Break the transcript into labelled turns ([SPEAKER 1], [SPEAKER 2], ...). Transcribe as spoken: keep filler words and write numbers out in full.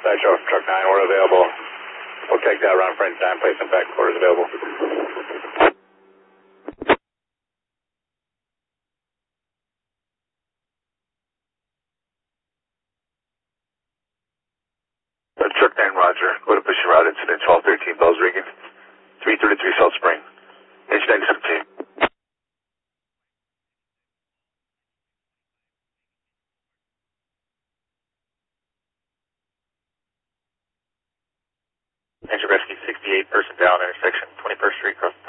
[SPEAKER 1] Sideshow Truck nine, we're available. We'll take that around front time, place and back quarters available.
[SPEAKER 2] Uh, Truck nine, roger. Go to push your route, incident twelve thirteen, bells ringing. three thirty-three South Spring. Engine ninety seventeen. Engine rescue sixty-eight, person down, intersection twenty-first Street, cross